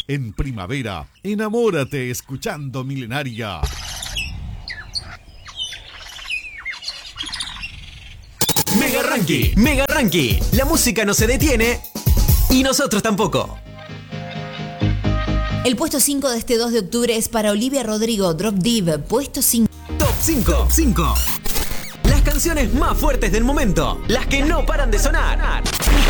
En primavera, enamórate escuchando Milenaria. Mega Ranking. La música no se detiene y nosotros tampoco. El puesto 5 de este 2 de octubre es para Olivia Rodrigo, Drop Div, puesto 5. Top 5. Las canciones más fuertes del momento, las que no paran de sonar.